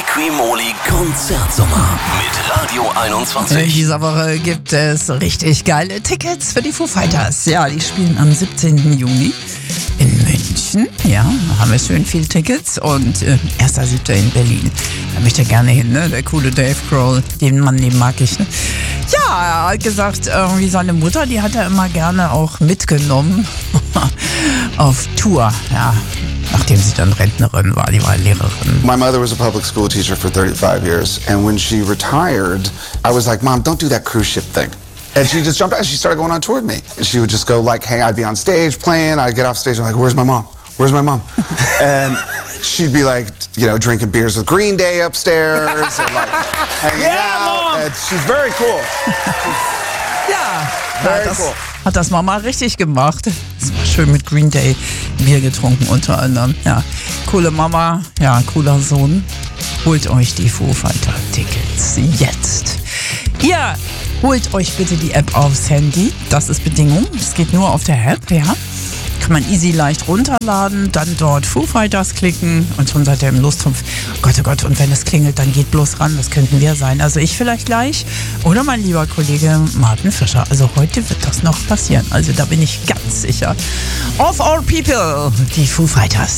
Liqui-Moly Konzertsommer mit Radio 21. In dieser Woche gibt es richtig geile Tickets für die Foo Fighters. Ja, die spielen am 17. Juni in München. Ja, da haben wir schön viele Tickets. Und 1.7. in Berlin. Da möchte ich gerne hin, ne? Der coole Dave Grohl, den Mann, den mag ich, ne? Ja, er hat gesagt, irgendwie seine Mutter, die hat er immer gerne auch mitgenommen auf Tour, ja. Nachdem sie dann Rentnerin war, die war Lehrerin. My mother was a public school teacher for 35 years, and when she retired, I was like, Mom, don't do that cruise ship thing. And she just jumped out and she started going on tour with me. And she would just go like, hey, I'd be on stage playing, I'd get off stage, I'm like, where's my mom? Where's my mom? And she'd be like, you know, drinking beers with Green Day upstairs and like hanging out. And she's very cool. Ja, Very cool. Hat das Mama richtig gemacht. Es war schön mit Green Day Bier getrunken unter anderem. Ja, coole Mama, ja, cooler Sohn. Holt euch die Foo Fighter Tickets jetzt. Ihr holt euch bitte die App aufs Handy. Das ist Bedingung. Es geht nur auf der App, ja. Kann man easy leicht runterladen, dann dort Foo Fighters klicken und schon seid ihr im Lustrumpf. Oh Gott, und wenn es klingelt, dann geht bloß ran, das könnten wir sein. Also ich vielleicht gleich oder mein lieber Kollege Martin Fischer. Also heute wird das noch passieren, also da bin ich ganz sicher. Of all people, die Foo Fighters.